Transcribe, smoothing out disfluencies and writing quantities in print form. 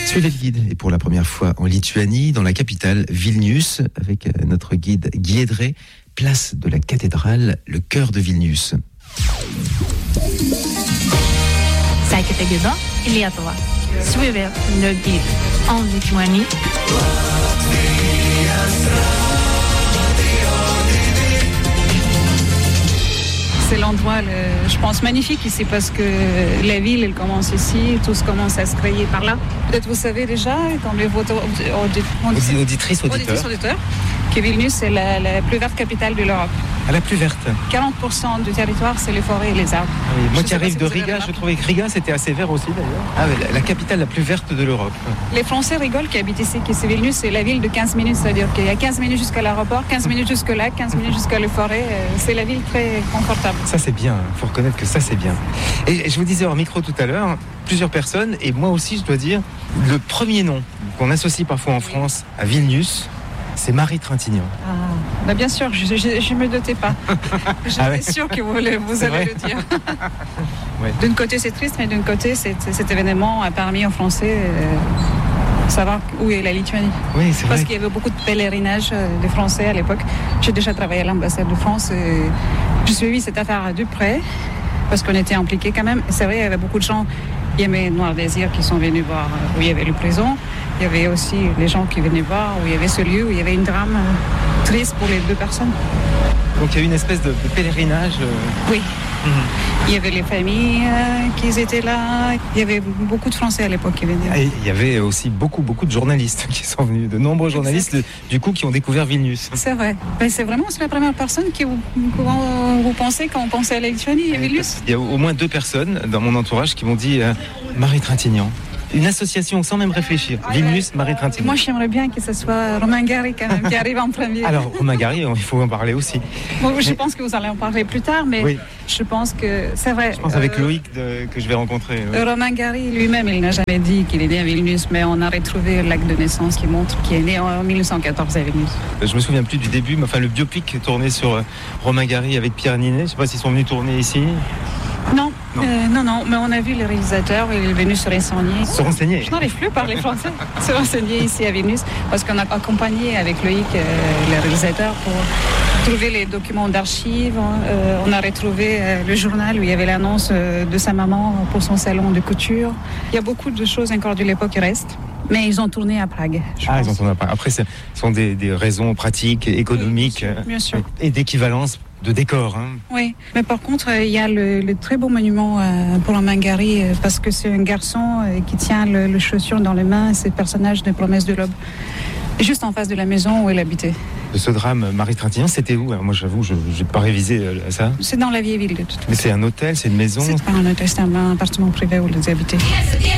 Suivez le guide, et pour la première fois en Lituanie, dans la capitale Vilnius, avec notre guide Guy Edré, place de la cathédrale, le cœur de Vilnius. Sekite gido į Lietuvą. Suivez le guide en Lituanie. C'est l'endroit, je pense, magnifique ici parce que la ville, elle commence ici, tout commence à se créer par là. Peut-être vous savez déjà, comme les Auditrices, auditeurs, que Vilnius est la plus verte capitale de l'Europe. à la plus verte. 40% du territoire, c'est les forêts et les arbres. Oui, moi qui arrive si de vous avez Riga, remarqué. je trouvais que Riga c'était assez vert aussi d'ailleurs. Ah, mais la capitale la plus verte de l'Europe. Les Français rigolent qui habitent ici, que c'est Vilnius, c'est la ville de 15 minutes, c'est-à-dire qu'il y a 15 minutes jusqu'à l'aéroport, 15 minutes jusqu'au lac, 15 minutes jusqu'à les forêts. C'est la ville très confortable. Ça c'est bien, il faut reconnaître que ça c'est bien. Et je vous disais hors micro tout à l'heure, plusieurs personnes, et moi aussi je dois dire, le premier nom qu'on associe parfois en France à Vilnius, c'est Marie Trintignant. Ah, bah bien sûr, je ne me doutais pas. J'étais Ah ouais. sûre que vous C'est allez vrai le dire. Ouais. D'un côté, c'est triste, mais d'un côté, cet événement a permis aux Français de savoir où est la Lituanie. Oui, c'est Parce vrai. qu'il y avait beaucoup de pèlerinages des Français à l'époque. J'ai déjà travaillé à l'ambassade de France et j'ai suivi cette affaire de près parce qu'on était impliqués quand même. C'est vrai, il y avait beaucoup de gens. Il y avait Noir Désir qui sont venus voir où il y avait le prison. Il y avait aussi les gens qui venaient voir où il y avait ce lieu, où il y avait une drame triste pour les deux personnes. Donc il y a eu une espèce de pèlerinage. Oui. Il y avait les familles qui étaient là. Il y avait beaucoup de Français à l'époque qui venaient. Et il y avait aussi beaucoup de journalistes qui sont venus, de nombreux journalistes du coup qui ont découvert Vilnius. C'est vrai. Mais c'est la première personne que vous pensez quand vous pensez à la Lituanie, à Vilnius. Il y a au moins 2 personnes dans mon entourage qui m'ont dit Marie Trintignant. Une association sans même réfléchir. Vilnius, Marie Trintignant. Moi, j'aimerais bien que ce soit Romain Gary quand même qui arrive en premier. Alors, Romain Gary, il faut en parler aussi. Bon, je pense que vous allez en parler plus tard, mais Oui. je pense que c'est vrai. Je pense avec Loïc que je vais rencontrer. Oui. Romain Gary lui-même, il n'a jamais dit qu'il est né à Vilnius, mais on a retrouvé l'acte de naissance qui montre qu'il est né en 1914 à Vilnius. Je me souviens plus du début, mais enfin le biopic tourné sur Romain Gary avec Pierre Ninet. Je ne sais pas s'ils sont venus tourner ici. Non, Non. non, mais on a vu le réalisateur, il est venu se renseigner. Se renseigner. Je n'arrive plus à parler français. Se renseigner ici à Vilnius, parce qu'on a accompagné avec Loïc, le réalisateur, pour trouver les documents d'archives. On a retrouvé le journal où il y avait l'annonce de sa maman pour son salon de couture. Il y a beaucoup de choses encore de l'époque qui restent. Mais ils ont tourné à Prague. Ah, ils ont tourné à Prague. Après, ce sont des raisons pratiques, économiques bien sûr. et d'équivalence de décor. Hein. Oui, mais par contre, il y a le très beau monument pour Romain Gary, parce que c'est un garçon qui tient le chaussure dans les mains, c'est le personnage de Promesse de l'Aube, juste en face de la maison où il habitait. De ce drame, Marie Trintignant, c'était où? Alors moi, j'avoue, je n'ai pas révisé ça. C'est dans la vieille ville de toute façon. Mais c'est un hôtel, c'est une maison. C'est pas un hôtel, c'est un appartement privé où ils habitaient.